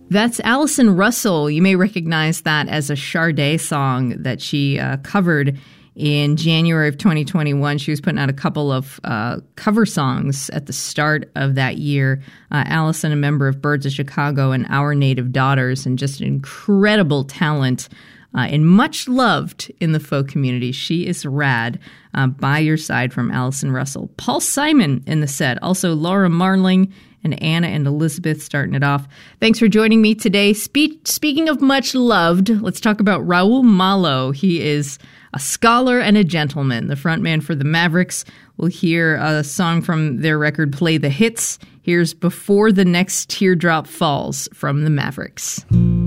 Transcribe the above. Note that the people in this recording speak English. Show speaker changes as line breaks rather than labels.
That's Allison Russell. You may recognize that as a Sade song that she covered in January of 2021. She was putting out a couple of cover songs at the start of that year. Allison, a member of Birds of Chicago and Our Native Daughters, and just an incredible talent and much loved in the folk community. She is rad. By Your Side from Allison Russell. Paul Simon in the set. Also Laura Marling and Anna and Elizabeth starting it off. Thanks for joining me today. Speaking of much loved, let's talk about Raul Malo. He is a scholar and a gentleman, the frontman for the Mavericks. We'll hear a song from their record, Play the Hits. Here's Before the Next Teardrop Falls from the Mavericks.